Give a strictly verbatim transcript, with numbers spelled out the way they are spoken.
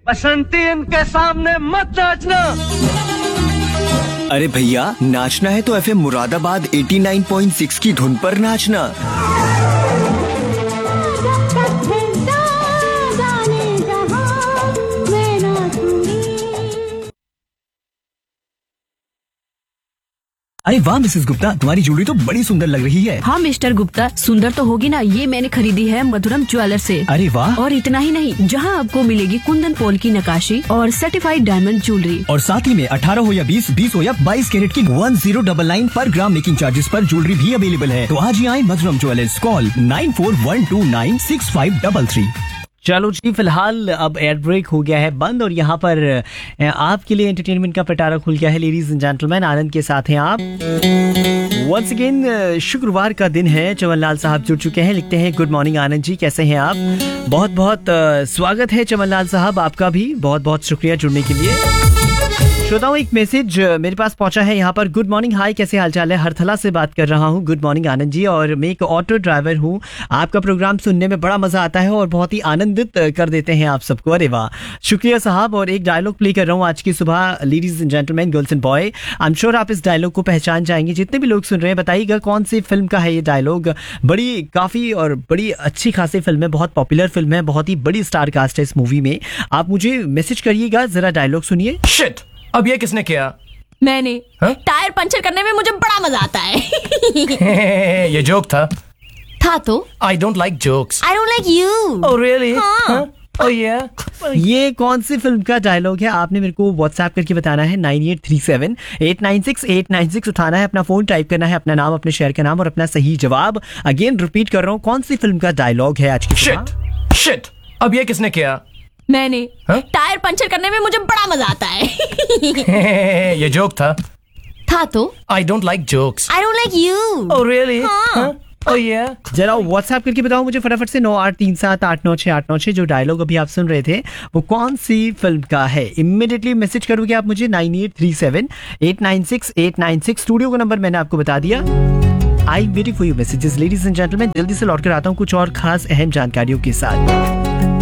बसंती इनके सामने मत नाचना। अरे भैया, नाचना है तो एफएम मुरादाबाद नवासी पॉइंट छह की धुन पर नाचना। अरे वाह मिसेस गुप्ता, तुम्हारी ज्वेलरी तो बड़ी सुंदर लग रही है। हाँ मिस्टर गुप्ता, सुंदर तो होगी ना, ये मैंने खरीदी है मधुरम ज्वेलर से। अरे वाह। और इतना ही नहीं, जहाँ आपको मिलेगी कुंदन पोल की नक्काशी और सर्टिफाइड डायमंड ज्वेलरी। और साथ ही में अठारह हो या बीस, बीस हो या बाईस कैरेट की वन जीरो डबल नाइन पर ग्राम मेकिंग चार्जेस पर ज्वेलरी भी अवेलेबल है। तो आज ही आए मधुरम jewellers, call nine four one two nine six five double three. चलो जी, फिलहाल अब एयर ब्रेक हो गया है बंद और यहाँ पर आपके लिए एंटरटेनमेंट का पिटारा खुल गया है। लेडीज एंड जेंटलमैन, आनंद के साथ हैं आप। वंस अगेन शुक्रवार का दिन है, चमनलाल साहब जुड़ चुके हैं, लिखते हैं गुड मॉर्निंग आनंद जी, कैसे हैं आप? बहुत बहुत स्वागत है चमनलाल साहब आपका भी, बहुत बहुत शुक्रिया जुड़ने के लिए। श्रोताओं, एक मैसेज मेरे पास पहुंचा है यहाँ पर। गुड मॉर्निंग, हाय, कैसे हालचाल है? हरथला से बात कर रहा हूँ। गुड मॉर्निंग आनंद जी, और मैं एक ऑटो ड्राइवर हूँ। आपका प्रोग्राम सुनने में बड़ा मजा आता है और बहुत ही आनंदित कर देते हैं आप सबको। अरे वाह, शुक्रिया साहब। और एक डायलॉग प्ले कर रहा हूँ आज की सुबह। Ladies and gentleman, girls and boy, I am sure आप इस डायलॉग को पहचान जाएंगे। जितने भी लोग सुन रहे हैं, बताइएगा कौन सी फिल्म का है ये डायलॉग। बड़ी काफी और बड़ी अच्छी खासी फिल्म है, बहुत पॉपुलर फिल्म है, बहुत ही बड़ी स्टार कास्ट है इस मूवी में। आप मुझे मैसेज करिएगा, जरा डायलॉग सुनिए। शिट, अब ये किसने किया? मैंने। हा? टायर पंचर करने में मुझे बड़ा मजा आता है। ये जोक था। था तो। I don't like jokes. I don't like you. Oh really? हाँ। ओह या। ये कौन सी फिल्म का डायलॉग है? आपने मेरे को व्हाट्सएप करके बताना है। Nine eight three seven eight nine six eight nine six उठाना है, अपना फोन टाइप करना है, अपना नाम, अपने शहर का नाम और अपना सही जवाब। अगेन रिपीट कर रहा हूँ, कौन सी फिल्म का डायलॉग है आज की? शिट शिट, अब ये किसने किया? मैंने। हा? टायर पंचर करने में मुझे बड़ा मजा आता है। ये जोक था। था तो। I don't like jokes. I don't like you. Oh really? हाँ। ओह या। जरा व्हाट्सएप करके बताओ मुझे फटाफट से, नौ आठ तीन सात आठ नौ छः आठ नौ छः। जो डायलॉग अभी आप सुन रहे थे वो कौन सी फिल्म का है? इमीडिएटली मैसेज करोगे आप मुझे nine eight three seven eight nine six eight nine six. Studio का नंबर मैंने आपको बता दिया। आई waiting for you messages. Ladies and gentleman, जल्दी से लौट कर आता हूँ कुछ और खास अहम जानकारियों के साथ।